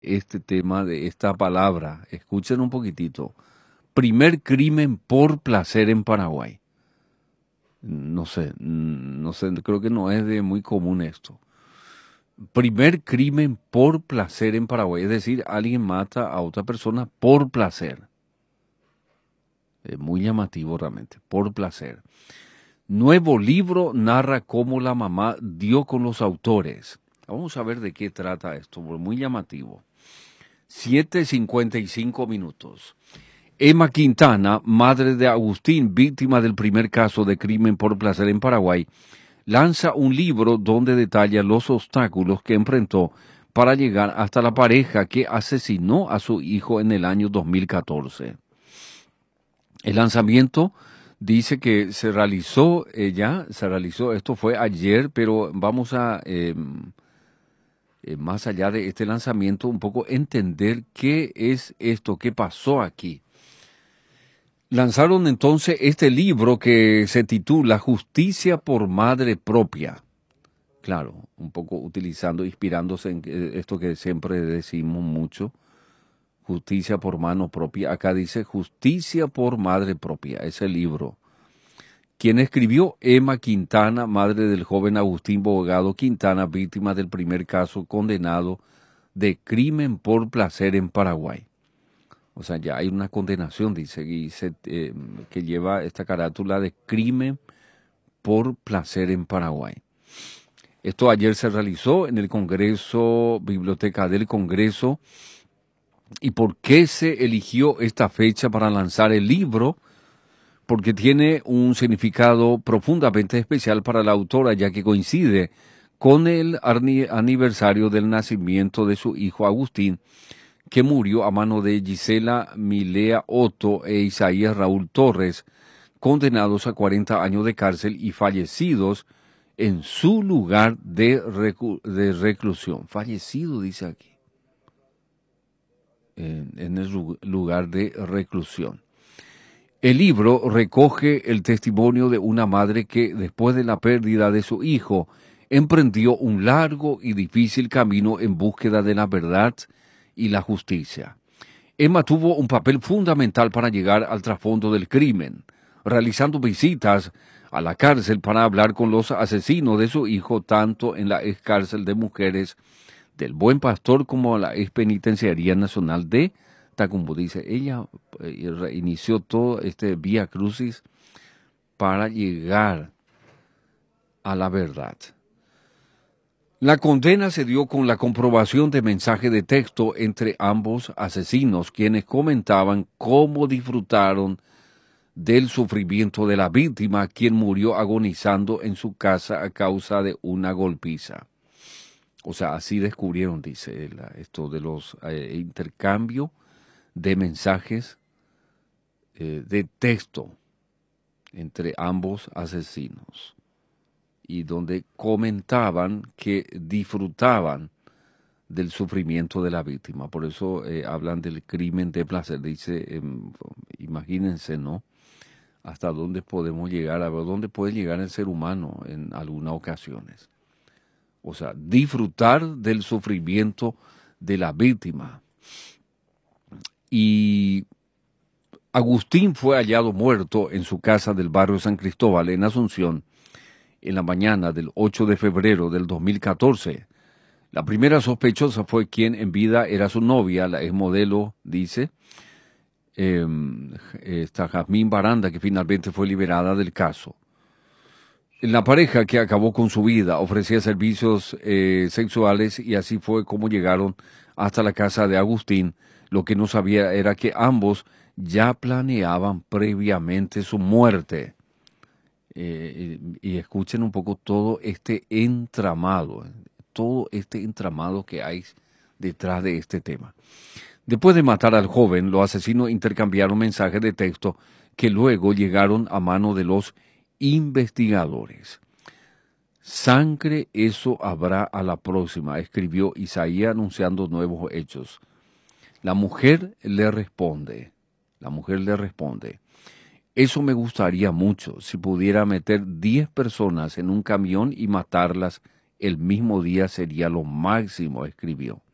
este tema de esta palabra. Escuchen un poquitito. Primer crimen por placer en Paraguay. No sé, creo que no es de muy común esto. Primer crimen por placer en Paraguay, es decir, alguien mata a otra persona por placer. Es muy llamativo realmente, por placer. Nuevo libro narra cómo la mamá dio con los autores. Vamos a ver de qué trata esto, muy llamativo. 7:55. Emma Quintana, madre de Agustín, víctima del primer caso de crimen por placer en Paraguay, lanza un libro donde detalla los obstáculos que enfrentó para llegar hasta la pareja que asesinó a su hijo en el año 2014. El lanzamiento dice que se realizó, esto fue ayer, pero vamos a, más allá de este lanzamiento, un poco entender qué es esto, qué pasó aquí. Lanzaron entonces este libro que se titula Justicia por Madre Propia. Claro, un poco utilizando, inspirándose en esto que siempre decimos mucho, justicia por mano propia. Acá dice Justicia por Madre Propia, ese libro. Quien escribió Emma Quintana, madre del joven Agustín Bogado Quintana, víctima del primer caso condenado de crimen por placer en Paraguay. O sea, ya hay una condenación, dice, que lleva esta carátula de crimen por placer en Paraguay. Esto ayer se realizó en el Congreso, Biblioteca del Congreso. ¿Y por qué se eligió esta fecha para lanzar el libro? Porque tiene un significado profundamente especial para la autora, ya que coincide con el aniversario del nacimiento de su hijo Agustín, que murió a mano de Gisela Milea Otto e Isaías Raúl Torres, condenados a 40 años de cárcel y fallecidos en su lugar de reclusión. Fallecido, dice aquí, en el lugar de reclusión. El libro recoge el testimonio de una madre que, después de la pérdida de su hijo, emprendió un largo y difícil camino en búsqueda de la verdad y la justicia. Emma tuvo un papel fundamental para llegar al trasfondo del crimen, realizando visitas a la cárcel para hablar con los asesinos de su hijo, tanto en la ex cárcel de mujeres del Buen Pastor como en la ex penitenciaría nacional de Tacumbo. Dice, ella inició todo este vía crucis para llegar a la verdad. La condena se dio con la comprobación de mensaje de texto entre ambos asesinos, quienes comentaban cómo disfrutaron del sufrimiento de la víctima, quien murió agonizando en su casa a causa de una golpiza. O sea, así descubrieron, dice él, esto de los intercambios de mensajes de texto entre ambos asesinos, y donde comentaban que disfrutaban del sufrimiento de la víctima. Por eso hablan del crimen de placer. Dice, imagínense, ¿no? Hasta dónde podemos llegar, a ver dónde puede llegar el ser humano en algunas ocasiones. O sea, disfrutar del sufrimiento de la víctima. Y Agustín fue hallado muerto en su casa del barrio San Cristóbal, en Asunción, en la mañana del 8 de febrero del 2014. La primera sospechosa fue quien en vida era su novia, la exmodelo, dice, esta Jazmín Baranda, que finalmente fue liberada del caso. La pareja, que acabó con su vida, ofrecía servicios sexuales, y así fue como llegaron hasta la casa de Agustín. Lo que no sabía era que ambos ya planeaban previamente su muerte. Y escuchen un poco todo este entramado que hay detrás de este tema. Después de matar al joven, los asesinos intercambiaron mensajes de texto que luego llegaron a mano de los investigadores. Sangre, eso habrá a la próxima, escribió Isaías anunciando nuevos hechos. La mujer le responde, eso me gustaría mucho, si pudiera meter 10 personas en un camión y matarlas el mismo día sería lo máximo, escribió.